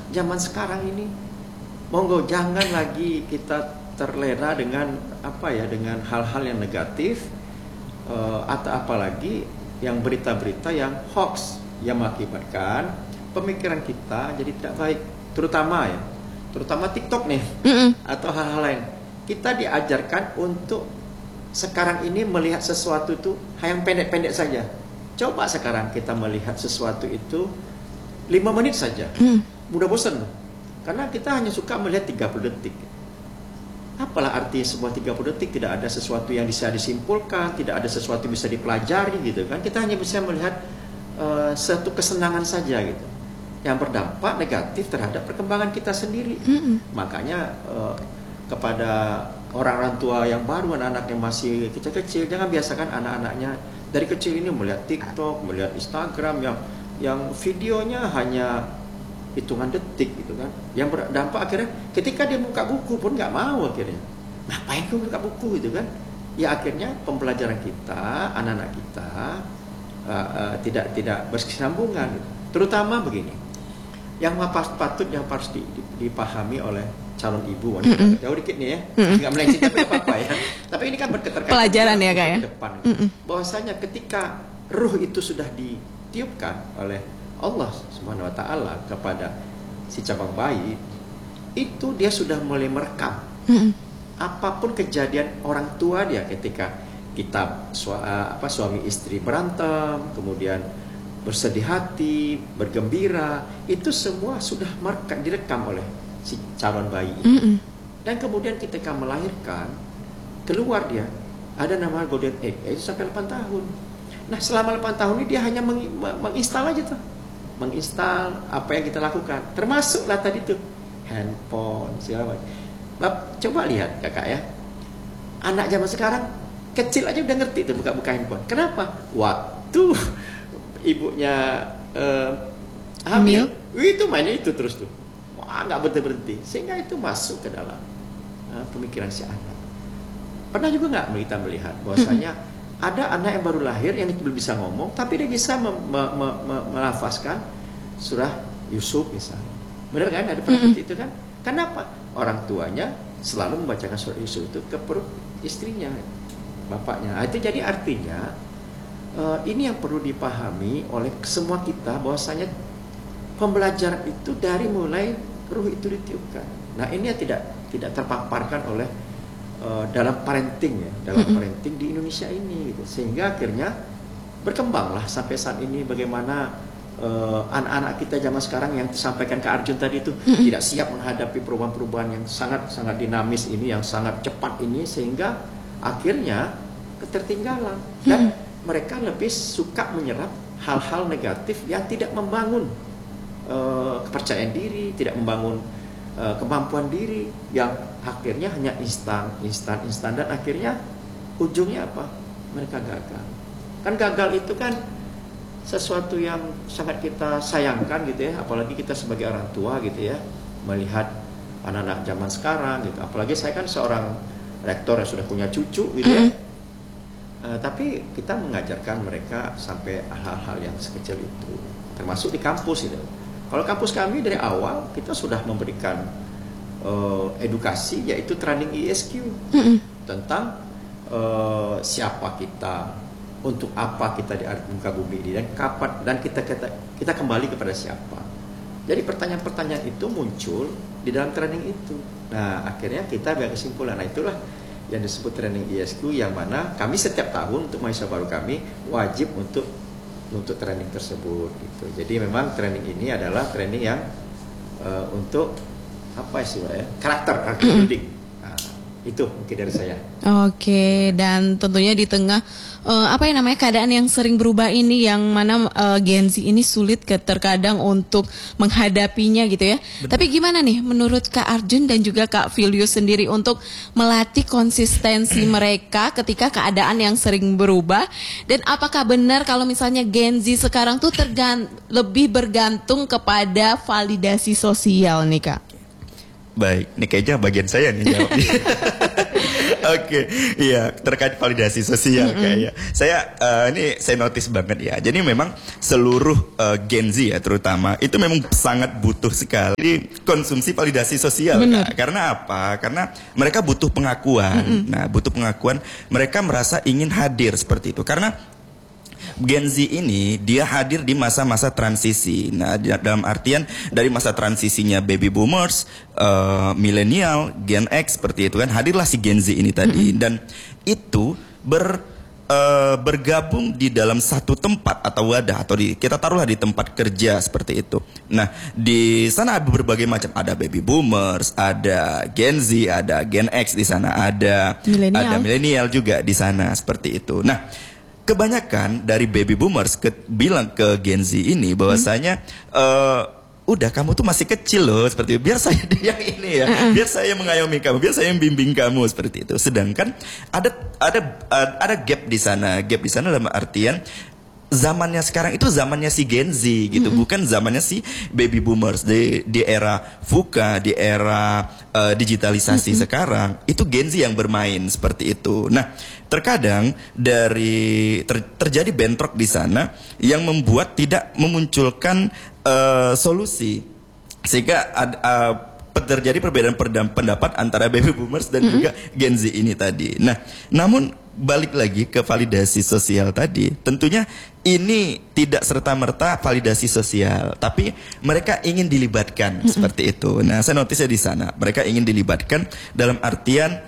zaman sekarang ini, monggo jangan lagi kita terlena dengan dengan hal-hal yang negatif, atau apalagi yang berita-berita yang hoax yang mengakibatkan pemikiran kita jadi tidak baik, terutama TikTok nih, atau hal-hal lain. Kita diajarkan untuk sekarang ini melihat sesuatu itu yang pendek-pendek saja. Coba sekarang kita melihat sesuatu itu 5 menit saja, mudah bosan, karena kita hanya suka melihat 30 detik. Apalah arti sebuah 30 detik, tidak ada sesuatu yang bisa disimpulkan, tidak ada sesuatu yang bisa dipelajari gitu kan. Kita hanya bisa melihat satu kesenangan saja gitu, yang berdampak negatif terhadap perkembangan kita sendiri. Makanya kepada orang-orang tua yang baru, anak-anak yang masih kecil-kecil, jangan biasakan anak-anaknya dari kecil ini melihat TikTok, melihat Instagram yang videonya hanya hitungan detik gitu kan, yang berdampak akhirnya ketika dia buka buku pun nggak mau, akhirnya ngapain gue buka buku gitu kan. Ya akhirnya pembelajaran kita, anak-anak kita tidak berkesinambungan gitu. Terutama begini, yang patutnya harus dipahami oleh calon ibu wanita. Jauh dikit nih ya, nggak melenceng tapi apa-apa ya. Tapi ini kan berketerkaitan pelajaran ya kak ya, depan. Bahwasanya ketika ruh itu sudah ditiupkan oleh Allah Subhanahu wa taala kepada si cabang bayi, itu dia sudah mulai merekam apapun kejadian orang tua dia ketika kita suami istri berantem, kemudian bersedih hati, bergembira, itu semua sudah direkam oleh si calon bayi itu. Dan kemudian ketika melahirkan, keluar dia ada nama golden egg, itu sampai 8 tahun. Nah selama 8 tahun ini dia hanya menginstal aja tuh, menginstal apa yang kita lakukan, termasuklah tadi tuh handphone segala macam. Coba lihat kakak ya, anak zaman sekarang kecil aja udah ngerti tuh buka-buka handphone. Kenapa? Waktu ibunya hamil, itu mainnya itu terus tuh, wah nggak berhenti, sehingga itu masuk ke dalam pemikiran si anak. Pernah juga nggak kita melihat bahwasanya ada anak yang baru lahir yang belum bisa ngomong, tapi dia bisa melafazkan surah Yusuf misalnya. Benar kan? Ada pernah seperti itu kan? Kenapa? Orang tuanya selalu membacakan surah Yusuf itu ke perut istrinya, bapaknya. Nah, itu jadi artinya ini yang perlu dipahami oleh semua kita, bahwasanya pembelajaran itu dari mulai ruh itu ditiupkan. Nah ini yang tidak terpaparkan oleh dalam parenting ya, parenting di Indonesia ini gitu. Sehingga akhirnya berkembanglah sampai saat ini bagaimana anak-anak kita zaman sekarang yang disampaikan ke Arjun tadi itu tidak siap menghadapi perubahan-perubahan yang sangat dinamis ini, yang sangat cepat ini, sehingga akhirnya ketertinggalan dan mereka lebih suka menyerap hal-hal negatif yang tidak membangun kepercayaan diri, tidak membangun kemampuan diri, yang akhirnya hanya instan dan akhirnya ujungnya apa? Mereka gagal. Kan gagal itu kan sesuatu yang sangat kita sayangkan gitu ya, apalagi kita sebagai orang tua gitu ya, melihat anak-anak zaman sekarang gitu. Apalagi saya kan seorang rektor yang sudah punya cucu gitu ya. Tapi kita mengajarkan mereka sampai hal-hal yang sekecil itu, termasuk di kampus gitu. Kalau kampus kami dari awal kita sudah memberikan edukasi, yaitu training ISQ tentang siapa kita, untuk apa kita di muka bumi ini, dan kapan, dan kita kembali kepada siapa. Jadi pertanyaan-pertanyaan itu muncul di dalam training itu. Nah akhirnya kita ambil kesimpulan. Nah itulah yang disebut training ISQ, yang mana kami setiap tahun untuk mahasiswa baru kami wajib untuk training tersebut gitu. Jadi memang training ini adalah training yang untuk apa istilahnya, karakter building. Nah, itu mungkin dari saya. Oke, dan tentunya di tengah keadaan yang sering berubah ini, yang mana Gen Z ini sulit terkadang untuk menghadapinya gitu ya. Betul. Tapi gimana nih menurut Kak Arjun dan juga Kak Filius sendiri untuk melatih konsistensi mereka ketika keadaan yang sering berubah, dan apakah benar kalau misalnya Gen Z sekarang tuh lebih bergantung kepada validasi sosial nih Kak? Baik, ini kayaknya bagian saya nih jawabnya. Oke, iya terkait validasi sosial kayaknya. Saya notice banget ya. Jadi memang seluruh Gen Z ya terutama itu memang sangat butuh sekali konsumsi validasi sosial. Kak. Karena apa? Karena mereka butuh pengakuan. Nah, butuh pengakuan, mereka merasa ingin hadir seperti itu. Karena Gen Z ini dia hadir di masa-masa transisi. Nah, dalam artian dari masa transisinya baby boomers, milenial, Gen X seperti itu kan, hadirlah si Gen Z ini tadi. Dan itu bergabung di dalam satu tempat atau wadah atau kita taruhlah di tempat kerja seperti itu. Nah, di sana ada berbagai macam, ada baby boomers, ada Gen Z, ada Gen X di sana, ada milenial juga di sana seperti itu. Nah, kebanyakan dari baby boomers bilang ke Gen Z ini bahwasanya udah kamu tuh masih kecil loh seperti itu. Biar saya yang ini ya, biar saya mengayomi kamu, biar saya membimbing kamu seperti itu. Sedangkan ada gap di sana. Gap di sana dalam artian zamannya sekarang itu zamannya si Gen Z gitu, bukan zamannya si baby boomers di era VUCA, di era digitalisasi sekarang. Itu Gen Z yang bermain seperti itu. Nah, terkadang terjadi bentrok di sana yang membuat tidak memunculkan solusi, sehingga terjadi perbedaan pendapat antara baby boomers dan juga Gen Z ini tadi. Nah, namun balik lagi ke validasi sosial tadi, tentunya ini tidak serta-merta validasi sosial, tapi mereka ingin dilibatkan seperti itu. Nah, saya notice di sana, mereka ingin dilibatkan dalam artian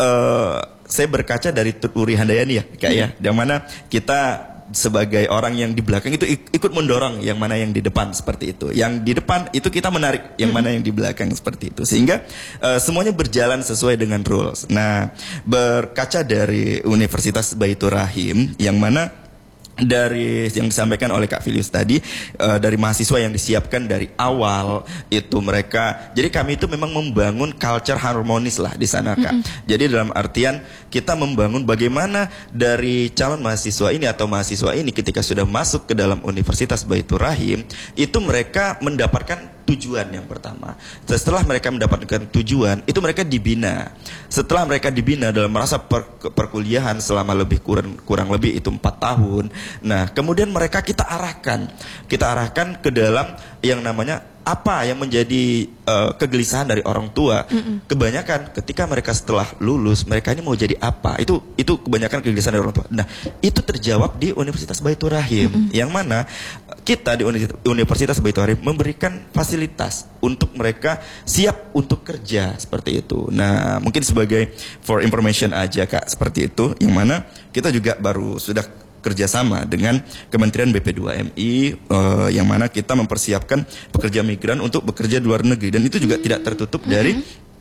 saya berkaca dari Tut Wuri Handayani ya, Kak ya, yang mana kita sebagai orang yang di belakang itu ikut mendorong yang mana yang di depan seperti itu. Yang di depan itu kita menarik yang mana yang di belakang seperti itu. Sehingga semuanya berjalan sesuai dengan rules. Nah, berkaca dari Universitas Baitur Rahim yang mana dari yang disampaikan oleh Kak Filius tadi, dari mahasiswa yang disiapkan dari awal itu mereka, jadi kami itu memang membangun culture harmonis lah di sana, Kak. Jadi dalam artian kita membangun bagaimana dari calon mahasiswa ini atau mahasiswa ini ketika sudah masuk ke dalam Universitas Baitur Rahim itu mereka mendapatkan tujuan yang pertama. Setelah mereka mendapatkan tujuan, itu mereka dibina. Setelah mereka dibina dalam masa perkuliahan selama kurang lebih itu 4 tahun. Nah, kemudian mereka kita arahkan ke dalam yang namanya apa yang menjadi kegelisahan dari orang tua. Kebanyakan ketika mereka setelah lulus, mereka ini mau jadi apa? Itu kebanyakan kegelisahan dari orang tua. Nah, itu terjawab di Universitas Baitur Rahim, yang mana kita di Universitas Baitur Rahim memberikan fasilitas untuk mereka siap untuk kerja seperti itu. Nah, mungkin sebagai for information aja, Kak, seperti itu, yang mana kita juga baru sudah kerjasama dengan Kementerian BP2MI, yang mana kita mempersiapkan pekerja migran untuk bekerja di luar negeri, dan itu juga tidak tertutup dari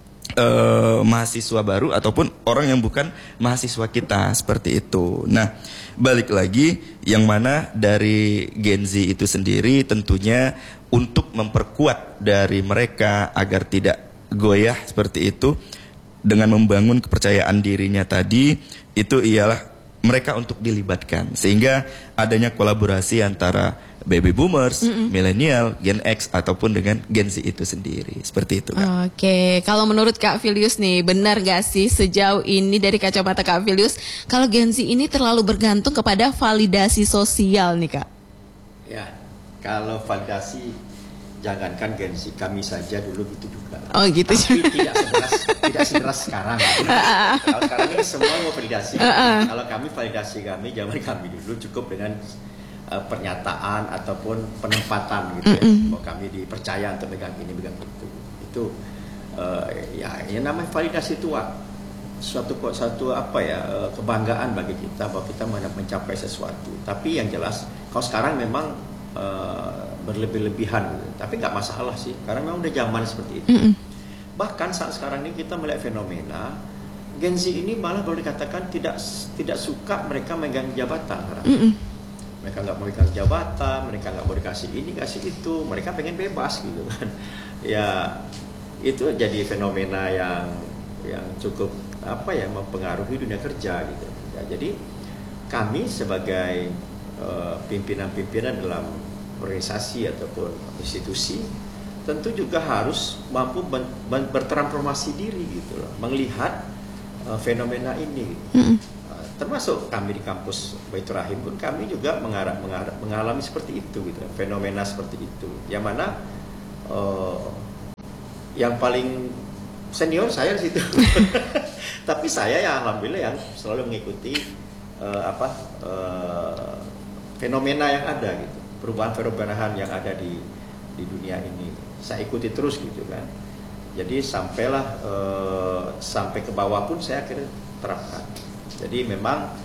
mahasiswa baru ataupun orang yang bukan mahasiswa kita seperti itu. Nah, balik lagi yang mana dari Gen Z itu sendiri tentunya untuk memperkuat dari mereka agar tidak goyah seperti itu dengan membangun kepercayaan dirinya tadi, itu ialah mereka untuk dilibatkan, sehingga adanya kolaborasi antara baby boomers, milenial, Gen X ataupun dengan Gen Z itu sendiri. Seperti itu, Kak. Oke, kalau menurut Kak Filius nih, benar gak sih sejauh ini dari kacamata Kak Filius kalau Gen Z ini terlalu bergantung kepada validasi sosial nih, Kak? Ya, kalau validasi jangankan Gen Z, kami saja dulu gitu juga. Oh gitu. Tapi tidak sederas sekarang. Kalau sekarang ini semua mau validasi. Kalau kami validasi zaman kami dulu cukup dengan pernyataan ataupun penempatan gitu ya. Bahwa kami dipercaya untuk megang ini, megang itu. Itu ya namanya validasi itu suatu apa ya, kebanggaan bagi kita bahwa kita mencapai sesuatu. Tapi yang jelas kalau sekarang memang berlebih-lebihan gitu. Tapi nggak masalah sih, karena memang udah zaman seperti itu. Bahkan saat sekarang ini kita melihat fenomena Gen Z ini malah boleh dikatakan tidak suka mereka megang jabatan. Mereka nggak mau megang jabatan, mereka nggak mau dikasih ini, kasih itu, mereka pengen bebas gitu kan. Ya itu jadi fenomena yang cukup apa ya, mempengaruhi dunia kerja gitu. Ya, jadi kami sebagai pimpinan-pimpinan dalam organisasi ataupun institusi tentu juga harus mampu bertransformasi diri gitu loh, melihat fenomena ini. Termasuk kami di kampus Baitur Rahim pun kami juga mengalami seperti itu gitu, fenomena seperti itu. Yang mana yang paling senior saya di situ. Tapi saya ya alhamdulillah yang selalu mengikuti fenomena yang ada gitu, perubahan-perubahan yang ada di dunia ini. Saya ikuti terus gitu kan. Jadi sampailah sampai ke bawah pun saya akhirnya terapkan. Jadi memang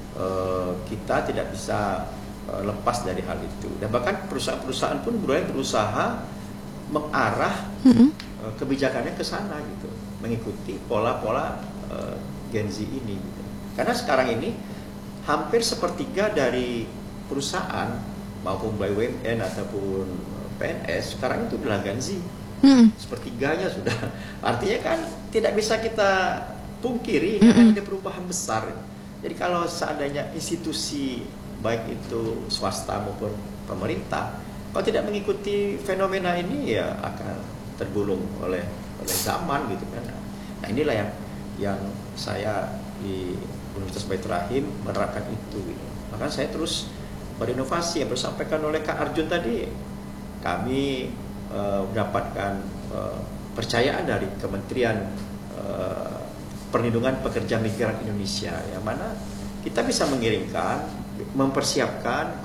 kita tidak bisa lepas dari hal itu. Dan bahkan perusahaan-perusahaan pun mulai berusaha mengarah kebijakannya ke sana gitu, mengikuti pola-pola Gen Z ini. Gitu. Karena sekarang ini hampir sepertiga dari perusahaan maupun BUMN ataupun PNS sekarang itu adalah Gen Z. Sepertiganya sudah. Artinya kan tidak bisa kita pungkiri akan ada perubahan besar. Jadi kalau seandainya institusi baik itu swasta maupun pemerintah kalau tidak mengikuti fenomena ini ya akan tergulung oleh zaman gitu kan. Nah inilah yang saya di Universitas Baitur Rahim menerapkan itu gitu. Maka saya terus berinovasi yang disampaikan oleh Kak Arjun tadi. Kami mendapatkan percayaan dari Kementerian Perlindungan Pekerja Migran Indonesia, yang mana kita bisa mengirimkan, mempersiapkan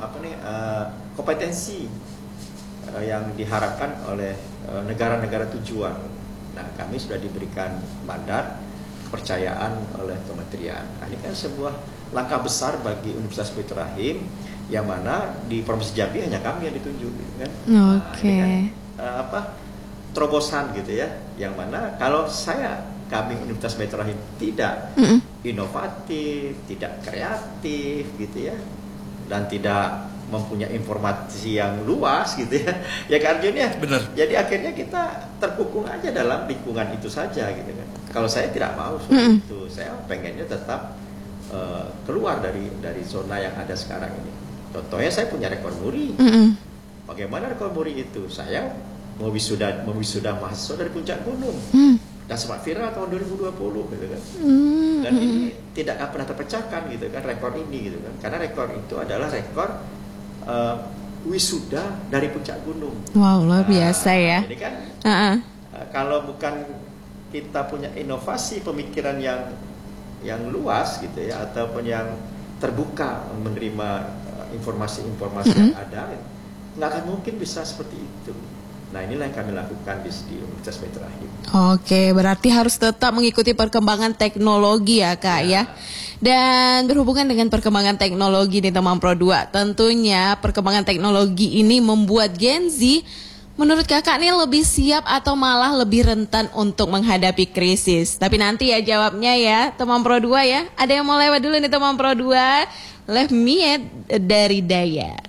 kompetensi yang diharapkan oleh negara-negara tujuan. Nah, kami sudah diberikan mandat, kepercayaan oleh kementerian. Nah, ini kan sebuah langkah besar bagi Universitas Baitur Rahim, yang mana di Provinsi Jambi hanya kami yang ditunjuk, kan? Oke. Nah, terobosan gitu ya, yang mana kalau kami Universitas Baitur Rahim tidak inovatif, tidak kreatif gitu ya, dan tidak mempunyai informasi yang luas gitu ya, ya kan Arjun ya. Benar. Jadi akhirnya kita terkukung aja dalam lingkungan itu saja gitu kan. Kalau saya tidak mau seperti itu, saya pengennya tetap keluar dari zona yang ada sekarang ini. Contohnya saya punya rekor muri. Bagaimana rekor muri itu? Saya mau wisuda mahasiswa dari puncak gunung. Dan sempat viral tahun 2020 gitu kan. Dan ini tidak akan pernah terpecahkan gitu kan, rekor ini gitu kan. Karena rekor itu adalah rekor wisuda dari puncak gunung. Wow, luar biasa ya. Jadi kan kalau bukan kita punya inovasi pemikiran yang luas gitu ya, ataupun yang terbuka menerima informasi-informasi yang ada, nggak akan mungkin bisa seperti itu. Nah, inilah yang kami lakukan di Universitas Baitur Rahim. Oke, berarti harus tetap mengikuti perkembangan teknologi ya Kak ya. Dan berhubungan dengan perkembangan teknologi di Teman Pro 2, tentunya perkembangan teknologi ini membuat Gen Z menurut Kakak nih lebih siap atau malah lebih rentan untuk menghadapi krisis. Tapi nanti ya jawabnya ya Teman Pro 2 ya. Ada yang mau lewat dulu nih Teman Pro 2. Let me dari Daya.